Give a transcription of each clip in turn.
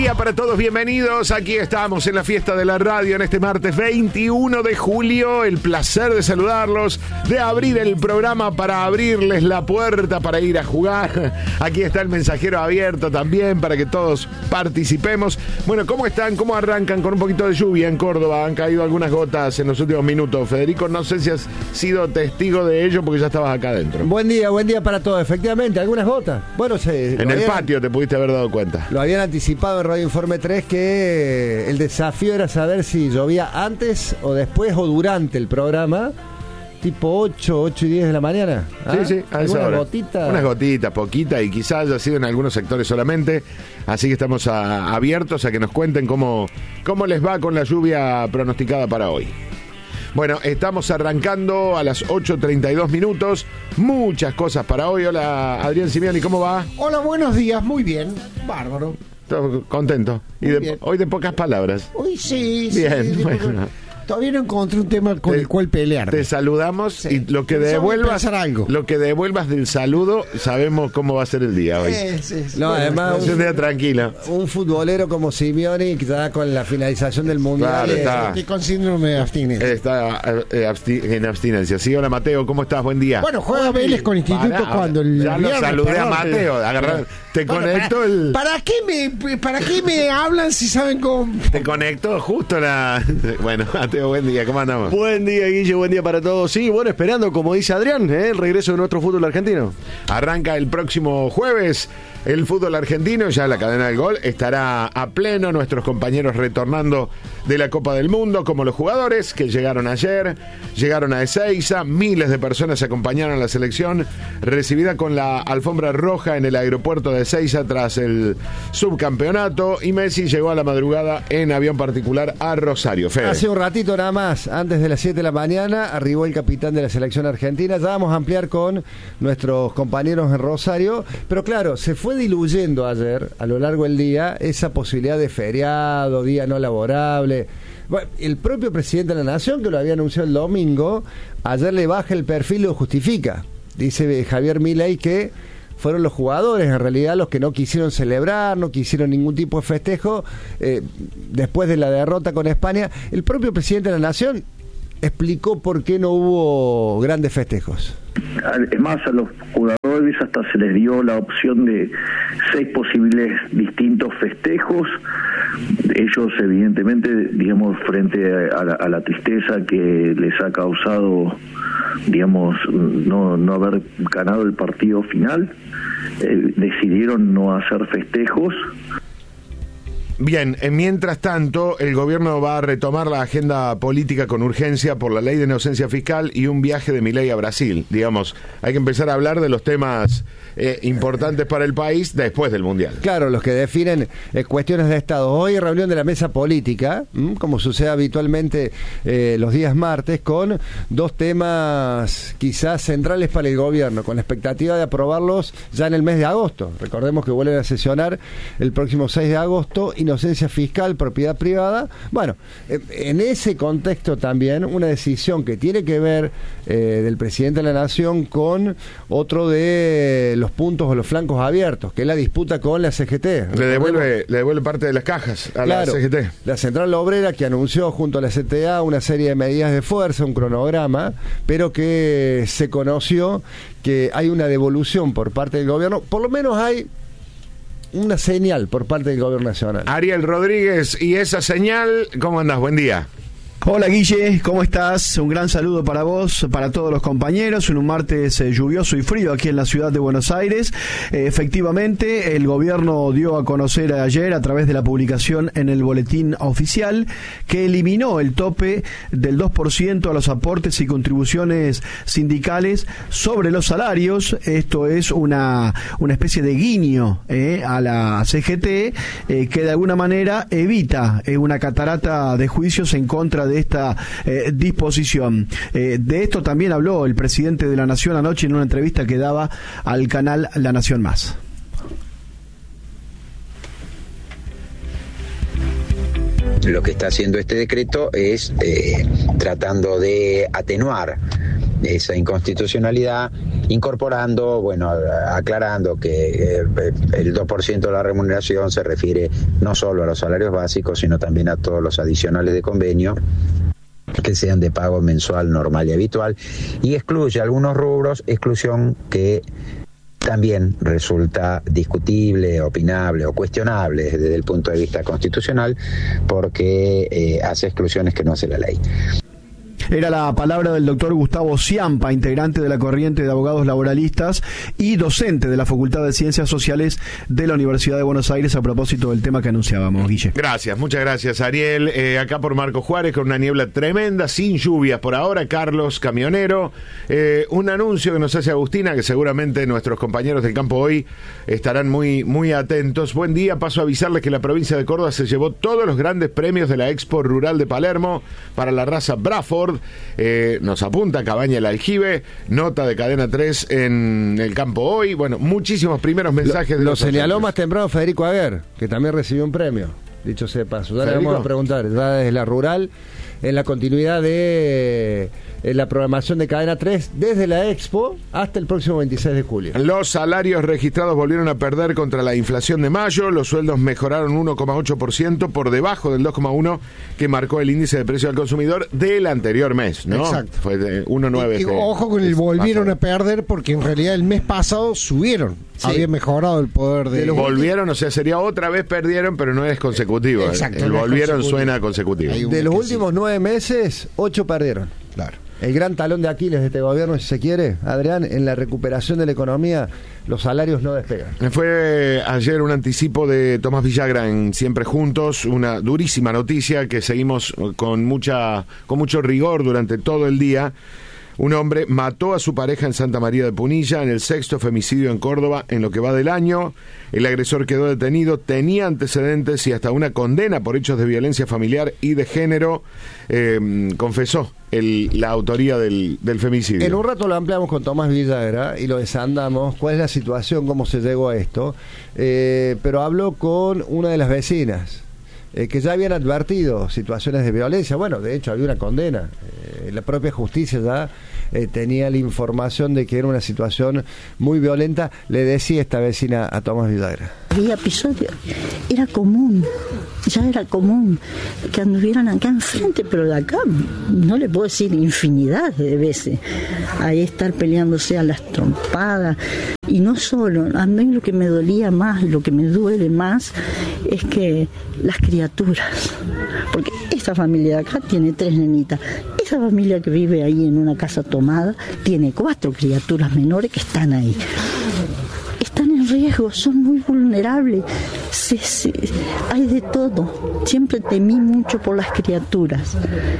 día para todos, bienvenidos. Aquí estamos en la fiesta de la radio en este martes 21 de julio. El placer de saludarlos, de abrir el programa para abrirles la puerta para ir a jugar. Aquí está el mensajero abierto también para que todos participemos. Bueno, ¿cómo están? ¿Cómo arrancan? Con un poquito de lluvia en Córdoba. Han caído algunas gotas en los últimos minutos. Federico, no sé si has sido testigo de ello porque ya estabas acá adentro. Buen día para todos. Efectivamente, algunas gotas. Bueno, en el patio te pudiste haber dado cuenta. Lo habían anticipado en Radio Informe 3 que el desafío era saber si llovía antes o después o durante el programa, tipo 8 y 10 de la mañana. ¿Ah? Sí, a esa hora. Unas gotitas, poquitas, y quizás haya sido en algunos sectores solamente. Así que estamos abiertos a que nos cuenten cómo les va con la lluvia pronosticada para hoy. Bueno, estamos arrancando a las 8:32 minutos. Muchas cosas para hoy. Hola, Adrián Simioni, ¿cómo va? Hola, buenos días, muy bien, bárbaro. Contento. Hoy de pocas palabras. Hoy sí. Bien, sí, bueno. Todavía no encontré un tema con el cual pelear. Te saludamos, sí. Y lo que devuelvas del saludo, sabemos cómo va a ser el día hoy. Sí. No, además es un día tranquilo. Un futbolero como Simeone, que está con la finalización del Mundial. Claro, está con síndrome de abstinencia. Está en abstinencia. Sí, hola Mateo, ¿cómo estás? Buen día. Bueno, juega Vélez con Instituto cuando el ya lo saludé a Mateo. Te conecto el... ¿Para qué me hablan si saben cómo? Te conecto justo Bueno, Mateo, buen día, ¿cómo andamos? Buen día, Guille, buen día para todos. Sí, bueno, esperando, como dice Adrián, el regreso de nuestro fútbol argentino. Arranca el próximo jueves el fútbol argentino, ya la cadena del gol estará a pleno, nuestros compañeros retornando de la Copa del Mundo, como los jugadores que llegaron ayer, llegaron a Ezeiza, miles de personas acompañaron a la selección, recibida con la alfombra roja en el aeropuerto de Ezeiza tras el subcampeonato, y Messi llegó a la madrugada en avión particular a Rosario. Fede. Hace un ratito nada más, antes de las 7 de la mañana, arribó el capitán de la selección argentina. Ya vamos a ampliar con nuestros compañeros en Rosario, pero claro, se fue diluyendo ayer, a lo largo del día, esa posibilidad de feriado, día no laborable. Bueno, el propio presidente de la Nación, que lo había anunciado el domingo, ayer le baja el perfil y lo justifica. Dice Javier Milei que fueron los jugadores en realidad los que no quisieron celebrar, no quisieron ningún tipo de festejo después de la derrota con España. El propio presidente de la Nación explicó por qué no hubo grandes festejos. Es más, a los jugadores hasta se les dio la opción de 6 posibles distintos festejos. Ellos evidentemente, digamos, frente a la tristeza que les ha causado, digamos, no haber ganado el partido final, decidieron no hacer festejos. Bien, mientras tanto, el gobierno va a retomar la agenda política con urgencia por la ley de inocencia fiscal y un viaje de Milei a Brasil. Digamos, hay que empezar a hablar de los temas importantes para el país después del Mundial. Claro, los que definen cuestiones de Estado. Hoy reunión de la mesa política, como sucede habitualmente los días martes, con 2 temas quizás centrales para el gobierno, con la expectativa de aprobarlos ya en el mes de agosto. Recordemos que vuelven a sesionar el próximo 6 de agosto, inocencia fiscal, propiedad privada. Bueno, en ese contexto también una decisión que tiene que ver del presidente de la Nación con otro de los puntos o los flancos abiertos, que es la disputa con la CGT. Le devuelve parte de las cajas a la CGT. La Central Obrera, que anunció junto a la CTA una serie de medidas de fuerza, un cronograma, pero que se conoció que hay una devolución por parte del gobierno. Por lo menos hay una señal por parte del gobierno nacional. Ariel Rodríguez, y esa señal, ¿cómo andás? Buen día. Hola Guille, ¿cómo estás? Un gran saludo para vos, para todos los compañeros, en un martes lluvioso y frío aquí en la ciudad de Buenos Aires. Efectivamente, el gobierno dio a conocer ayer a través de la publicación en el boletín oficial que eliminó el tope del 2% a los aportes y contribuciones sindicales sobre los salarios. Esto es una especie de guiño a la CGT que de alguna manera evita una catarata de juicios en contra de esta disposición. De esto también habló el presidente de la Nación anoche en una entrevista que daba al canal La Nación Más. Lo que está haciendo este decreto es tratando de atenuar esa inconstitucionalidad, incorporando, aclarando que el 2% de la remuneración se refiere no solo a los salarios básicos, sino también a todos los adicionales de convenio que sean de pago mensual, normal y habitual, y excluye algunos rubros, exclusión que también resulta discutible, opinable o cuestionable desde el punto de vista constitucional, porque hace exclusiones que no hace la ley. Era la palabra del doctor Gustavo Ciampa, integrante de la corriente de abogados laboralistas y docente de la Facultad de Ciencias Sociales de la Universidad de Buenos Aires, a propósito del tema que anunciábamos, Guille. Gracias, muchas gracias, Ariel. Acá por Marco Juárez, con una niebla tremenda, sin lluvias por ahora. Carlos, camionero. Un anuncio que nos hace Agustina, que seguramente nuestros compañeros del campo hoy estarán muy, muy atentos. Buen día, paso a avisarles que la provincia de Córdoba se llevó todos los grandes premios de la Expo Rural de Palermo para la raza Braford. Nos apunta Cabaña el Aljibe, nota de Cadena 3 en el campo hoy. Bueno, muchísimos primeros mensajes. Lo señaló más temprano Federico Aguer, que también recibió un premio, dicho sea de paso. Ya le vamos a preguntar, ya desde la rural, en la continuidad de la programación de Cadena 3, desde la Expo hasta el próximo 26 de julio. Los salarios registrados volvieron a perder contra la inflación de mayo. Los sueldos mejoraron 1,8% por debajo del 2,1% que marcó el índice de precio al consumidor del anterior mes, ¿no? Exacto. Fue de 1,9%. Y ojo con el volvieron a perder, porque en realidad el mes pasado subieron. Sí. Había mejorado el poder de los... Volvieron, o sea, sería otra vez perdieron, pero no es consecutivo. Exacto, el no volvieron consecutivo. Suena consecutivo. De los últimos 9 meses, 8 perdieron. Claro. El gran talón de Aquiles de este gobierno, si se quiere, Adrián, en la recuperación de la economía, los salarios no despegan. Fue ayer un anticipo de Tomás Villagra en Siempre Juntos, una durísima noticia que seguimos con mucho rigor durante todo el día. Un hombre mató a su pareja en Santa María de Punilla, en el 6º femicidio en Córdoba en lo que va del año. El agresor quedó detenido, tenía antecedentes y hasta una condena por hechos de violencia familiar y de género. Confesó la autoría del femicidio. En un rato lo ampliamos con Tomás Villagra y lo desandamos, cuál es la situación, cómo se llegó a esto. Pero hablo con una de las vecinas, que ya habían advertido situaciones de violencia. Bueno, de hecho había una condena. La propia justicia ya tenía la información de que era una situación muy violenta. Le decía esta vecina a Tomás Villagra: había episodios, era común, ya era común que anduvieran acá enfrente, pero de acá no le puedo decir infinidad de veces, ahí estar peleándose a las trompadas. Y no solo, a mí lo que me dolía más, lo que me duele más, es que las criaturas, porque esta familia de acá tiene 3 nenitas, esa familia que vive ahí en una casa tomada tiene 4 criaturas menores que están ahí. Están en riesgo, son muy vulnerables, hay de todo. Siempre temí mucho por las criaturas.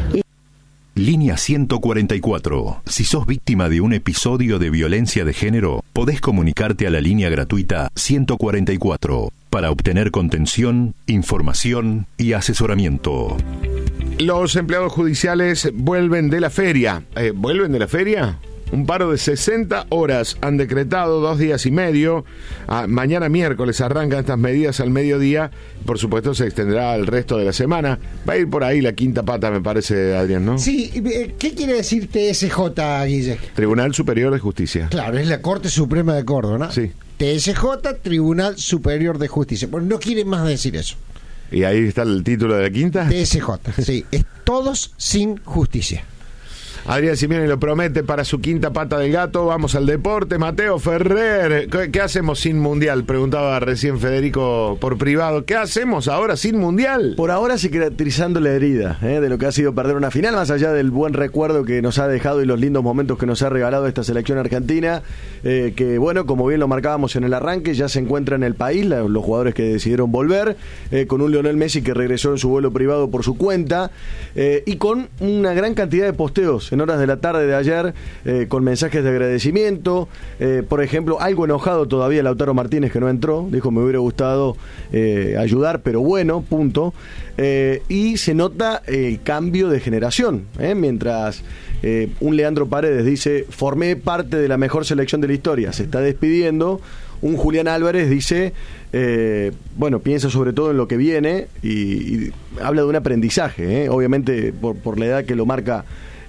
Línea 144. Si sos víctima de un episodio de violencia de género, podés comunicarte a la línea gratuita 144 para obtener contención, información y asesoramiento. Los empleados judiciales vuelven de la feria. ¿Vuelven de la feria? Un paro de 60 horas han decretado, 2 días y medio. Mañana miércoles arrancan estas medidas al mediodía. Por supuesto se extenderá al resto de la semana. Va a ir por ahí la quinta pata, me parece, Adrián, ¿no? Sí, ¿qué quiere decir TSJ, Guille? Tribunal Superior de Justicia. Claro, es la Corte Suprema de Córdoba, ¿no? Sí. TSJ, Tribunal Superior de Justicia. Bueno, no quieren más decir eso. ¿Y ahí está el título de la quinta? TSJ, sí. Es todos sin justicia. Adrián Simioni lo promete para su quinta pata del gato. Vamos al deporte. Mateo Ferrer, ¿qué hacemos sin mundial? Preguntaba recién Federico por privado. ¿Qué hacemos ahora sin mundial? Por ahora cicatrizando la herida de lo que ha sido perder una final, más allá del buen recuerdo que nos ha dejado y los lindos momentos que nos ha regalado esta selección argentina, que bueno, como bien lo marcábamos en el arranque, ya se encuentra en el país, los jugadores que decidieron volver, con un Lionel Messi que regresó en su vuelo privado por su cuenta, y con una gran cantidad de posteos en horas de la tarde de ayer, con mensajes de agradecimiento. Por ejemplo, algo enojado todavía Lautaro Martínez, que no entró, dijo: me hubiera gustado ayudar, pero bueno, punto. Y se nota el cambio de generación, mientras un Leandro Paredes dice: formé parte de la mejor selección de la historia, se está despidiendo. Un Julián Álvarez dice, bueno, piensa sobre todo en lo que viene y habla de un aprendizaje, obviamente por la edad que lo marca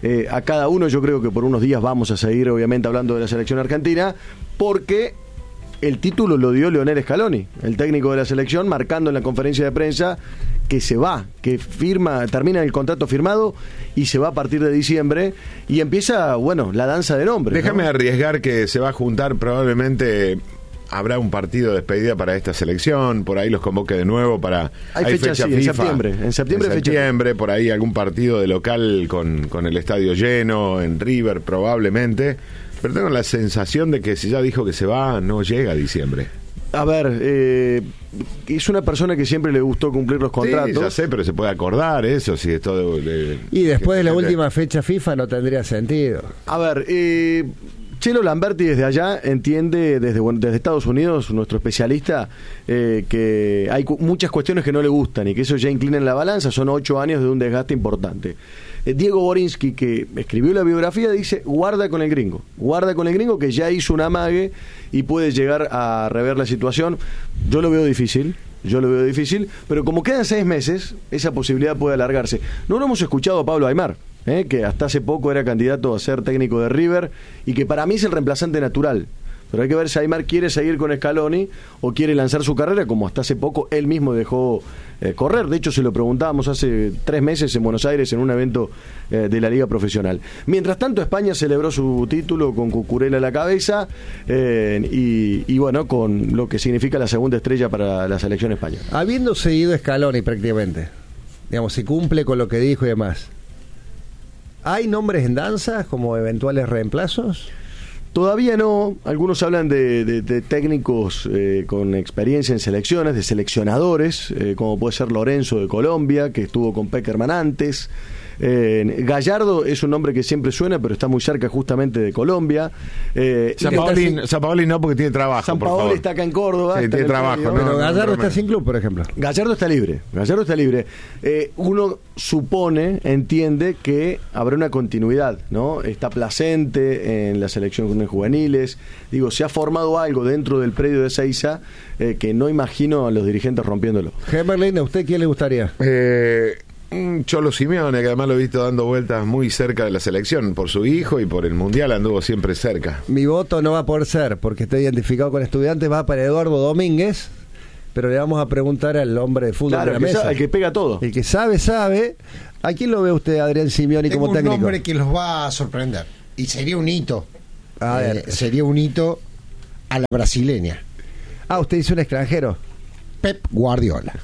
a cada uno. Yo creo que por unos días vamos a seguir, obviamente, hablando de la selección argentina, porque el título lo dio Lionel Scaloni, el técnico de la selección, marcando en la conferencia de prensa que se va, que termina el contrato firmado y se va a partir de diciembre y empieza, bueno, la danza de nombres. Déjame ¿no? arriesgar que se va a juntar probablemente. Habrá un partido de despedida para esta selección, por ahí los convoque de nuevo para... Hay fecha FIFA. En septiembre, por ahí algún partido de local con el estadio lleno, en River probablemente, pero tengo la sensación de que si ya dijo que se va, no llega a diciembre. A ver, es una persona que siempre le gustó cumplir los contratos. Sí, ya sé, pero se puede acordar eso, si esto y después de la última fecha FIFA no tendría sentido. A ver, Chelo Lamberti desde allá entiende, desde Estados Unidos, nuestro especialista, que hay muchas cuestiones que no le gustan y que eso ya inclina en la balanza. Son 8 años de un desgaste importante. Diego Borinsky, que escribió la biografía, dice: guarda con el gringo que ya hizo un amague y puede llegar a rever la situación. Yo lo veo difícil, pero como quedan 6 meses, esa posibilidad puede alargarse. No lo hemos escuchado a Pablo Aimar, que hasta hace poco era candidato a ser técnico de River y que para mí es el reemplazante natural. Pero hay que ver si Aimar quiere seguir con Scaloni o quiere lanzar su carrera, como hasta hace poco él mismo dejó correr. De hecho, se lo preguntábamos hace 3 meses en Buenos Aires en un evento de la Liga Profesional. Mientras tanto, España celebró su título con Cucurella a la cabeza y bueno, con lo que significa la segunda estrella para la selección española. Habiendo seguido Scaloni prácticamente, digamos, si cumple con lo que dijo y demás, ¿hay nombres en danza como eventuales reemplazos? Todavía no. Algunos hablan de técnicos con experiencia en selecciones, de seleccionadores, como puede ser Lorenzo de Colombia, que estuvo con Peckerman antes. Gallardo es un nombre que siempre suena, pero está muy cerca justamente de Colombia. Sampaoli no, porque tiene trabajo. Sampaoli está acá en Córdoba. Sí, tiene trabajo. Pero Gallardo está sin club, por ejemplo. Gallardo está libre. Uno supone, entiende que habrá una continuidad, ¿no? Está Placente en la selección de juveniles. Digo, se ha formado algo dentro del predio de Ezeiza que no imagino a los dirigentes rompiéndolo. Hemerlin, ¿a usted quién le gustaría? Cholo Simeone, que además lo he visto dando vueltas muy cerca de la selección por su hijo y por el Mundial anduvo siempre cerca. Mi voto no va a poder ser, porque estoy identificado con Estudiantes, va para Eduardo Domínguez, pero le vamos a preguntar al hombre de fútbol de la mesa. El que pega todo. El que sabe. ¿A quién lo ve usted, Adrián Simeoni, como técnico? Tengo un nombre que los va a sorprender, y sería un hito. A ver. Sería un hito a la brasileña. Usted dice un extranjero. Pep Guardiola.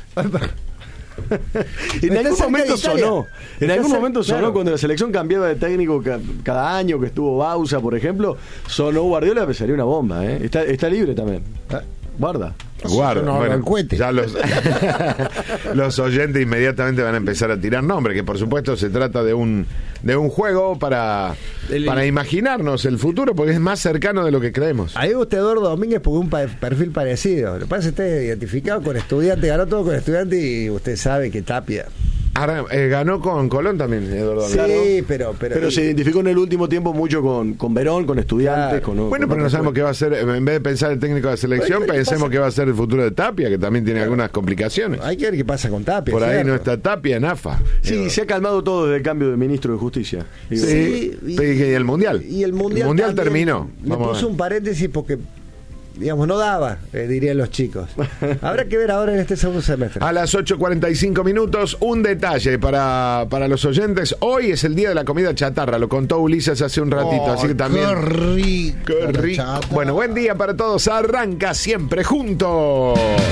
En algún momento sonó cuando la selección cambiaba de técnico cada año, que estuvo Bausa, por ejemplo, sonó Guardiola, pero sería una bomba, está libre también. Guarda. Bueno, ya los oyentes inmediatamente van a empezar a tirar nombres, que por supuesto se trata de un juego para imaginarnos el futuro, porque es más cercano de lo que creemos. Ahí usted, Eduardo Domínguez, porque un perfil parecido. Lo que pasa es que usted identificado con Estudiantes, ganó todo con Estudiantes y usted sabe que Tapia. Ahora, ganó con Colón también, Eduardo. Sí, claro. pero se identificó en el último tiempo mucho con Verón, con Estudiantes. Claro. Pero no sabemos qué va a ser. En vez de pensar el técnico de la selección, pensemos qué va a ser el futuro de Tapia, que también tiene algunas complicaciones. Hay que ver qué pasa con Tapia. Por ahí no está Tapia en AFA. Sí, se ha calmado todo desde el cambio de ministro de Justicia. Sí, y el Mundial. Y el Mundial terminó. Me puso un paréntesis porque, digamos, no daba, dirían los chicos. Habrá que ver ahora en este segundo semestre. A las 8:45 minutos, un detalle para los oyentes. Hoy es el día de la comida chatarra, lo contó Ulises hace un ratito, así que también... Qué rico. Bueno, buen día para todos. Arranca Siempre Juntos.